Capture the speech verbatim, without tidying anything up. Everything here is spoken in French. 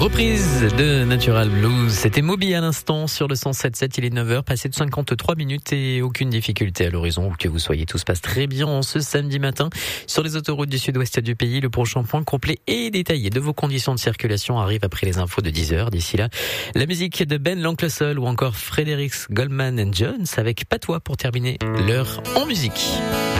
Reprise de Natural Blues. C'était Moby à l'instant sur le cent sept sept. Il est neuf heures, passé de cinquante-trois minutes et aucune difficulté à l'horizon. Où que vous soyez, tout se passe très bien en ce samedi matin. Sur les autoroutes du sud-ouest du pays, le prochain point complet et détaillé de vos conditions de circulation arrive après les infos de dix heures. D'ici là, la musique de Ben l'Oncle Soul ou encore Fredericks Goldman and Jones avec Patois pour terminer l'heure en musique.